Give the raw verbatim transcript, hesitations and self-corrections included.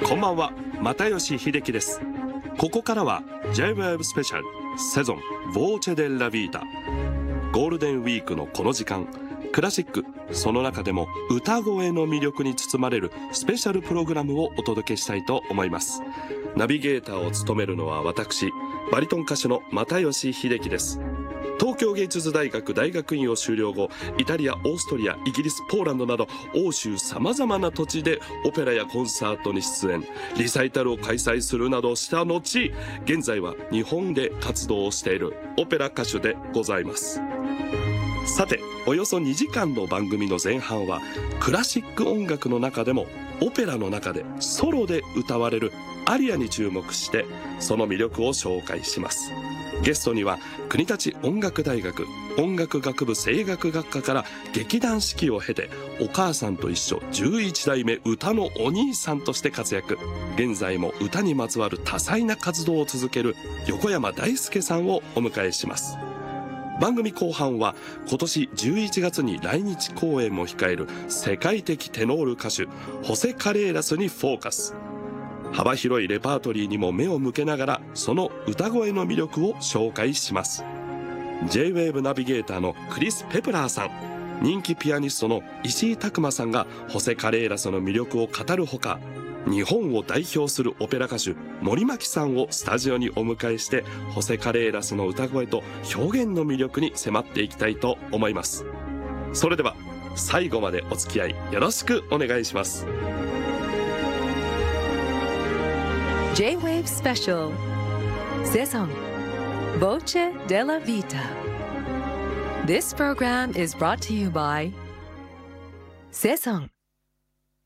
こんばんは、又吉秀樹です。ここからは ジェイウェーブ スペシャルセゾンボーチェデラビータ。ゴールデンウィークのこの時間、クラシック、その中でも歌声の魅力に包まれるスペシャルプログラムをお届けしたいと思います。ナビゲーターを務めるのは私、バリトン歌手の又吉秀樹です。東京芸術大学大学院を修了後、イタリア、オーストリア、イギリス、ポーランドなど欧州さまざまな土地でオペラやコンサートに出演、リサイタルを開催するなどした後、現在は日本で活動をしているオペラ歌手でございます。さて、およそにじかんの番組の前半はクラシック音楽の中でもオペラの中でソロで歌われるアリアに注目してその魅力を紹介します。ゲストには国立音楽大学音楽学部声楽学科から劇団四季を経て、お母さんと一緒じゅういちだいめ歌のお兄さんとして活躍、現在も歌にまつわる多彩な活動を続ける横山大輔さんをお迎えします。番組後半は今年じゅういちがつに来日公演も控える世界的テノール歌手ホセ・カレーラスにフォーカス。幅広いレパートリーにも目を向けながらその歌声の魅力を紹介します。 ジェイウェーブ ナビゲーターのクリス・ペプラーさん、人気ピアニストの石井拓磨さんがホセ・カレーラスの魅力を語るほか、日本を代表するオペラ歌手森牧さんをスタジオにお迎えしてホセ・カレーラスの歌声と表現の魅力に迫っていきたいと思います。それでは最後までお付き合いよろしくお願いします。 ジェイウェーブ Special Saison Voce della Vita. This program is brought to you by Saison